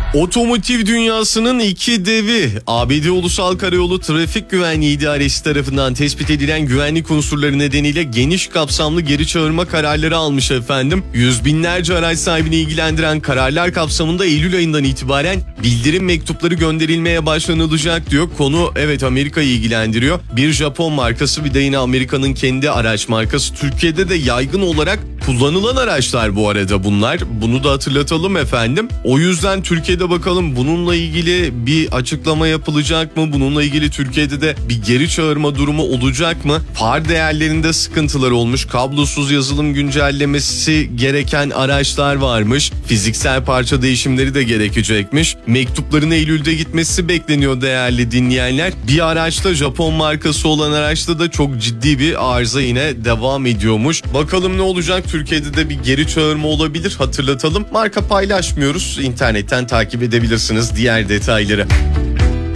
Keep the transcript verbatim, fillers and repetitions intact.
Otomotiv dünyasının iki devi A B D Ulusal Karayolu Trafik Güvenliği İdaresi tarafından tespit edilen güvenlik unsurları nedeniyle geniş kapsamlı geri çağırma kararları almış efendim. Yüz binlerce araç sahibini ilgilendiren kararlar kapsamında Eylül ayından itibaren bildirim mektupları gönderilmeye başlanılacak diyor. Konu evet Amerika'yı ilgilendiriyor. Bir Japon markası bir de yine Amerika'nın kendi araç markası. Türkiye'de de yaygın olarak kullanılan araçlar bu arada bunlar. Bunu da hatırlatalım efendim. O yüzden Türkiye'de bakalım bununla ilgili bir açıklama yapılacak mı? Bununla ilgili Türkiye'de de bir geri çağırma durumu olacak mı? Far değerlerinde sıkıntılar olmuş. Kablosuz yazılım güncellemesi gereken araçlar varmış. Fiziksel parça değişimleri de gerekecekmiş. Mektupların Eylül'de gitmesi bekleniyor değerli dinleyenler. Bir araçta Japon markası olan araçta da çok ciddi bir arıza yine devam ediyormuş. Bakalım ne olacak? Türkiye'de de bir geri çağırma olabilir. Hatırlatalım. Marka paylaşmıyoruz. İnternetten takip edebilirsiniz diğer detayları.